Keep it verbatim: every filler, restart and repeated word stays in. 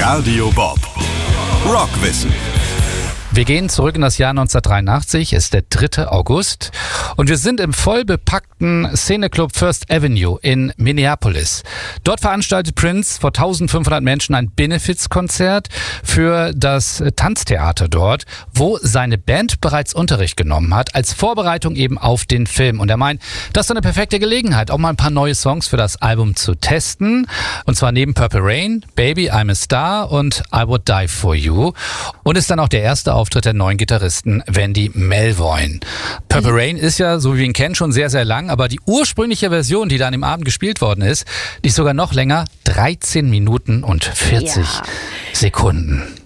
Radio Bob. Rockwissen. Wir gehen zurück in das Jahr neunzehnhundertdreiundachtzig, es ist der dritte August und wir sind im vollbepackten Szeneclub First Avenue in Minneapolis. Dort veranstaltet Prince vor eintausendfünfhundert Menschen ein Benefizkonzert für das Tanztheater dort, wo seine Band bereits Unterricht genommen hat, als Vorbereitung eben auf den Film. Und er meint, das ist eine perfekte Gelegenheit, auch mal ein paar neue Songs für das Album zu testen. Und zwar neben Purple Rain, Baby, I'm a Star und I Would Die For You. Und ist dann auch der erste Auftritt der neuen Gitarristen Wendy Melvoin. Purple mhm. Rain ist ja, so wie wir ihn kennen, schon sehr, sehr lang, aber die ursprüngliche Version, die da an dem Abend gespielt worden ist, die ist sogar noch länger, dreizehn Minuten und vierzig ja. Sekunden.